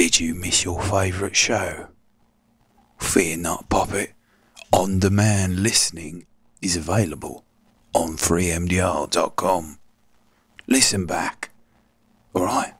Did you miss your favourite show? Fear not, Poppet. On-demand listening is available on freemdr.com. Listen back, alright?